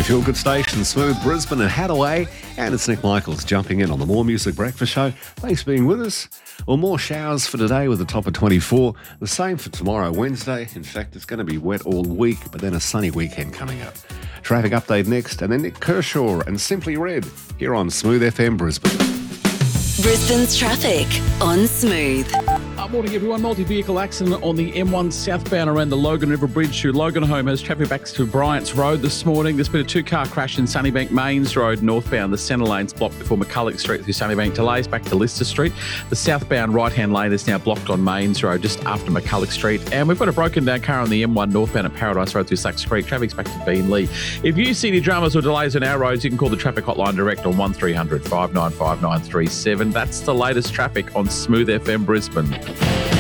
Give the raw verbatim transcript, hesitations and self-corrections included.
your feel-good station, Smooth Brisbane and Hadaway. And it's Nick Michaels jumping in on the More Music Breakfast Show. Thanks for being with us. Well, more showers for today with a top of twenty-four. The same for tomorrow, Wednesday. In fact, it's going to be wet all week, but then a sunny weekend coming up. Traffic update next, and then Nick Kershaw and Simply Red here on Smooth F M Brisbane. Brisbane's traffic on Smooth. Uh, morning, everyone. Multi-vehicle accident on the M one southbound around the Logan River Bridge through Logan Home has traffic back to Bryant's Road this morning. There's been a two-car crash in Sunnybank Mains Road northbound. The centre lane's blocked before McCulloch Street through Sunnybank. Delays back to Lister Street. The southbound right-hand lane is now blocked on Mains Road just after McCulloch Street. And we've got a broken-down car on the M one northbound at Paradise Road through Sacks Creek. Traffic's back to Beanley. If you see any dramas or delays on our roads, you can call the traffic hotline direct on one three hundred, five nine five, nine three seven. That's the latest traffic on Smooth F M Brisbane.